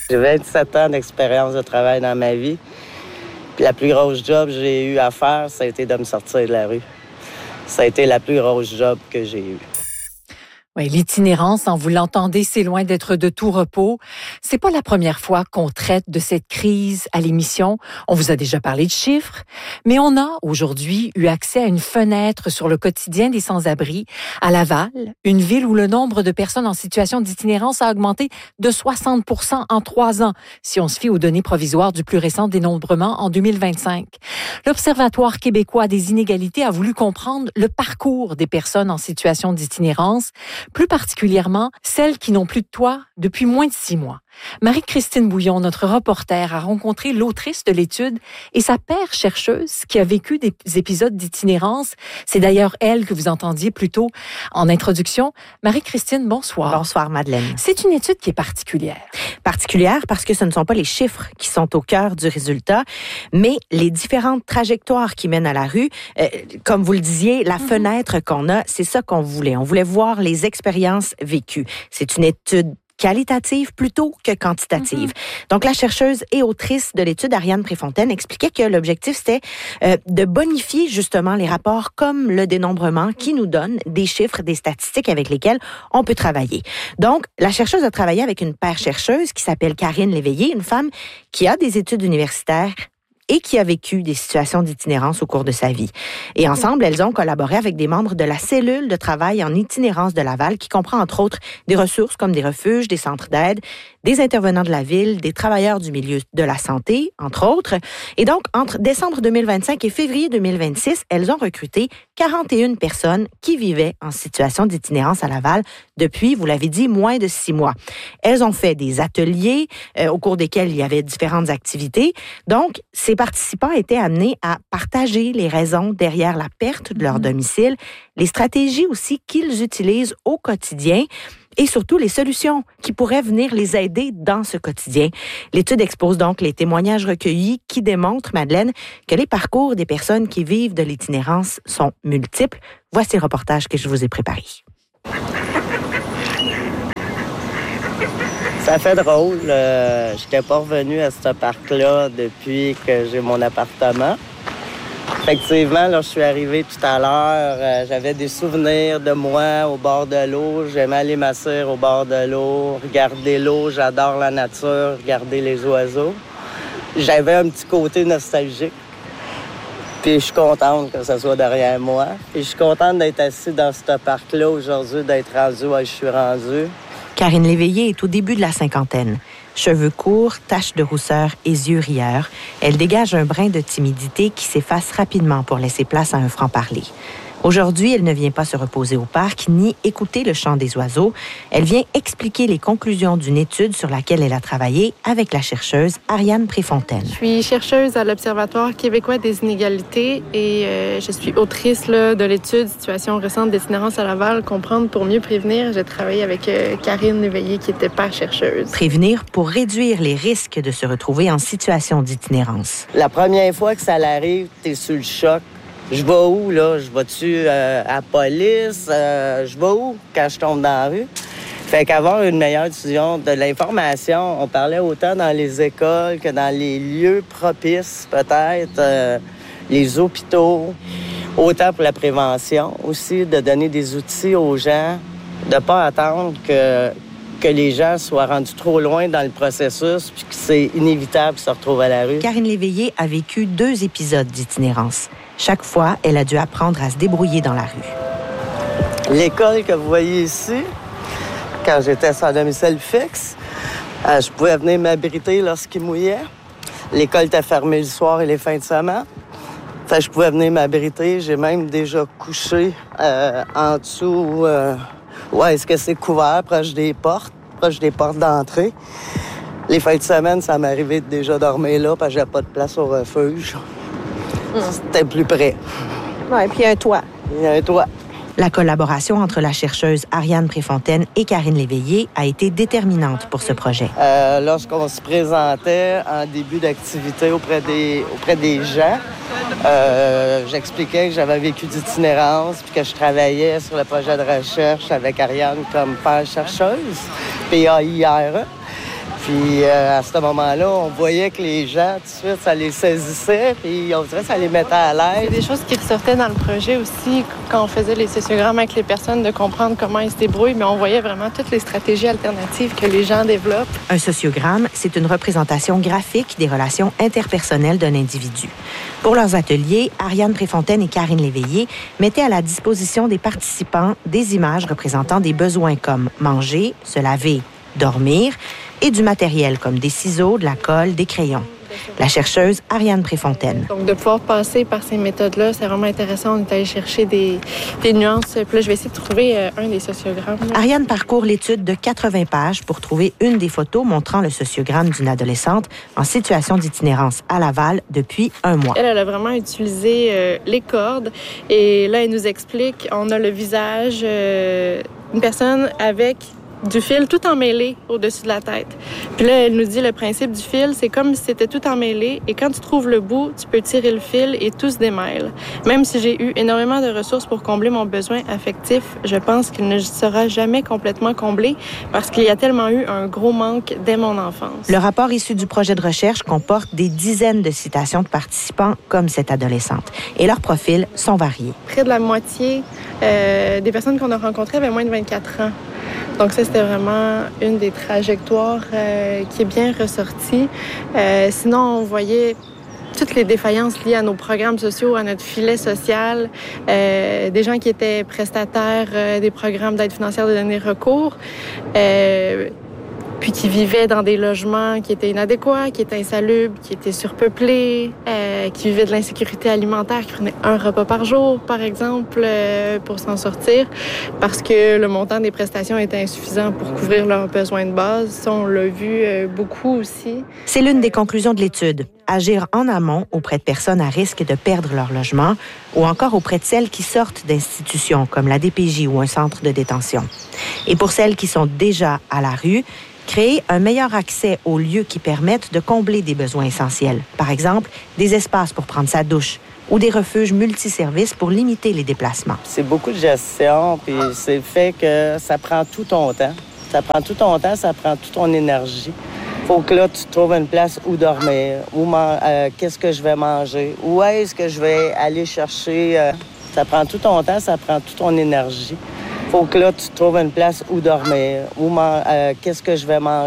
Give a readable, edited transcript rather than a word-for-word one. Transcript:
J'ai 27 ans d'expérience de travail dans ma vie. Puis la plus grosse job que j'ai eu à faire, ça a été de me sortir de la rue. Ça a été la plus grosse job que j'ai eue. Oui, l'itinérance, vous l'entendez, c'est loin d'être de tout repos. C'est pas la première fois qu'on traite de cette crise à l'émission. On vous a déjà parlé de chiffres, mais on a aujourd'hui eu accès à une fenêtre sur le quotidien des sans-abri à Laval, une ville où le nombre de personnes en situation d'itinérance a augmenté de 60% en 3 ans, si on se fie aux données provisoires du plus récent dénombrement en 2025. L'Observatoire québécois des inégalités a voulu comprendre le parcours des personnes en situation d'itinérance, plus particulièrement celles qui n'ont plus de toit depuis moins de 6 mois. Marie-Christine Bouillon, notre reporter, a rencontré l'autrice de l'étude et sa père chercheuse qui a vécu des épisodes d'itinérance. C'est d'ailleurs elle que vous entendiez plus tôt en introduction. Marie-Christine, bonsoir. Bonsoir, Madeleine. C'est une étude qui est particulière. Particulière parce que ce ne sont pas les chiffres qui sont au cœur du résultat, mais les différentes trajectoires qui mènent à la rue. Comme vous le disiez, la fenêtre qu'on a, c'est ça qu'on voulait. On voulait voir les expériences vécues. C'est une étude qualitative plutôt que quantitative. Donc, la chercheuse et autrice de l'étude, Ariane Préfontaine, expliquait que l'objectif, c'était de bonifier justement les rapports comme le dénombrement qui nous donne des chiffres, des statistiques avec lesquels on peut travailler. Donc, la chercheuse a travaillé avec une paire chercheuse qui s'appelle Karine Léveillé, une femme qui a des études universitaires et qui a vécu des situations d'itinérance au cours de sa vie. Et ensemble, elles ont collaboré avec des membres de la cellule de travail en itinérance de Laval, qui comprend entre autres des ressources comme des refuges, des centres d'aide, des intervenants de la ville, des travailleurs du milieu de la santé, entre autres. Et donc, entre décembre 2025 et février 2026, elles ont recruté 41 personnes qui vivaient en situation d'itinérance à Laval depuis, vous l'avez dit, moins de 6 mois. Elles ont fait des ateliers au cours desquels il y avait différentes activités. Donc, ces participants étaient amenés à partager les raisons derrière la perte de leur domicile, les stratégies aussi qu'ils utilisent au quotidien et surtout les solutions qui pourraient venir les aider dans ce quotidien. L'étude expose donc les témoignages recueillis qui démontrent, Madeleine, que les parcours des personnes qui vivent de l'itinérance sont multiples. Voici le reportage que je vous ai préparé. Ça fait drôle. Je n'étais pas revenue à ce parc-là depuis que j'ai mon appartement. Effectivement, là, je suis arrivée tout à l'heure. J'avais des souvenirs de moi au bord de l'eau. J'aimais aller m'asseoir au bord de l'eau, regarder l'eau. J'adore la nature, regarder les oiseaux. J'avais un petit côté nostalgique. Puis je suis contente que ça soit derrière moi. Puis je suis contente d'être assise dans ce parc-là aujourd'hui, d'être rendue où je suis rendue. Karine Léveillé est au début de la cinquantaine. Cheveux courts, taches de rousseur et yeux rieurs, elle dégage un brin de timidité qui s'efface rapidement pour laisser place à un franc-parler. Aujourd'hui, elle ne vient pas se reposer au parc ni écouter le chant des oiseaux. Elle vient expliquer les conclusions d'une étude sur laquelle elle a travaillé avec la chercheuse Ariane Préfontaine. Je suis chercheuse à l'Observatoire québécois des inégalités et je suis autrice de l'étude Situation récente d'itinérance à Laval, comprendre pour mieux prévenir. J'ai travaillé avec Karine Léveillé qui était pas chercheuse. Prévenir pour réduire les risques de se retrouver en situation d'itinérance. La première fois que ça l'arrive, t'es sur le choc. Je vais où, là? Je vais-tu à la police? Je vais où quand je tombe dans la rue? Fait qu'avoir une meilleure diffusion de l'information, on parlait autant dans les écoles que dans les lieux propices, peut-être, les hôpitaux, autant pour la prévention aussi, de donner des outils aux gens, de ne pas attendre que les gens soient rendus trop loin dans le processus puis que c'est inévitable qu'ils se retrouvent à la rue. Karine Léveillé a vécu 2 épisodes d'itinérance. Chaque fois, elle a dû apprendre à se débrouiller dans la rue. L'école que vous voyez ici, quand j'étais sans domicile fixe, je pouvais venir m'abriter lorsqu'il mouillait. L'école était fermée le soir et les fins de semaine. Fait que je pouvais venir m'abriter. J'ai même déjà couché en dessous. Est-ce que c'est couvert, proche des portes d'entrée. Les fins de semaine, ça m'arrivait de déjà dormir là parce que j'avais pas de place au refuge. C'était plus près. Oui, puis il y a un toit. Il y a un toit. La collaboration entre la chercheuse Ariane Préfontaine et Karine Léveillé a été déterminante pour ce projet. Lorsqu'on se présentait en début d'activité auprès des gens, j'expliquais que j'avais vécu d'itinérance puis que je travaillais sur le projet de recherche avec Ariane comme père chercheuse, PAIRE. Puis à ce moment-là, on voyait que les gens, tout de suite, ça les saisissait, puis on dirait que ça les mettait à l'aise. Il y a des choses qui ressortaient dans le projet aussi, quand on faisait les sociogrammes avec les personnes, de comprendre comment ils se débrouillent, mais on voyait vraiment toutes les stratégies alternatives que les gens développent. Un sociogramme, c'est une représentation graphique des relations interpersonnelles d'un individu. Pour leurs ateliers, Ariane Préfontaine et Karine Léveillé mettaient à la disposition des participants des images représentant des besoins comme manger, se laver, dormir, et du matériel comme des ciseaux, de la colle, des crayons. La chercheuse Ariane Préfontaine. Donc, de pouvoir passer par ces méthodes-là, c'est vraiment intéressant. On est allé chercher des nuances. Puis là, je vais essayer de trouver un des sociogrammes. Ariane parcourt l'étude de 80 pages pour trouver une des photos montrant le sociogramme d'une adolescente en situation d'itinérance à Laval depuis un mois. Elle a vraiment utilisé les cordes. Et là, elle nous explique, on a le visage d'une personne avec du fil tout emmêlé au-dessus de la tête. Puis là, elle nous dit le principe du fil, c'est comme si c'était tout emmêlé et quand tu trouves le bout, tu peux tirer le fil et tout se démêle. Même si j'ai eu énormément de ressources pour combler mon besoin affectif, je pense qu'il ne sera jamais complètement comblé parce qu'il y a tellement eu un gros manque dès mon enfance. Le rapport issu du projet de recherche comporte des dizaines de citations de participants comme cette adolescente et leurs profils sont variés. Près de la moitié des personnes qu'on a rencontrées avaient moins de 24 ans. Donc ça, c'était vraiment une des trajectoires qui est bien ressortie. Sinon, on voyait toutes les défaillances liées à nos programmes sociaux, à notre filet social, des gens qui étaient prestataires des programmes d'aide financière de dernier recours, puis qui vivaient dans des logements qui étaient inadéquats, qui étaient insalubres, qui étaient surpeuplés, qui vivaient de l'insécurité alimentaire, qui prenaient un repas par jour, par exemple, pour s'en sortir, parce que le montant des prestations était insuffisant pour couvrir leurs besoins de base. Ça, on l'a vu beaucoup aussi. C'est l'une des conclusions de l'étude. Agir en amont auprès de personnes à risque de perdre leur logement ou encore auprès de celles qui sortent d'institutions comme la DPJ ou un centre de détention. Et pour celles qui sont déjà à la rue, créer un meilleur accès aux lieux qui permettent de combler des besoins essentiels. Par exemple, des espaces pour prendre sa douche ou des refuges multiservices pour limiter les déplacements. C'est beaucoup de gestion, puis c'est le fait que ça prend tout ton temps. Ça prend tout ton temps, ça prend toute ton énergie. Faut que là, tu trouves une place où dormir, qu'est-ce que je vais manger, où est-ce que je vais aller chercher. Ça prend tout ton temps, ça prend toute ton énergie. Faut que là, tu trouves une place où dormir, qu'est-ce que je vais manger.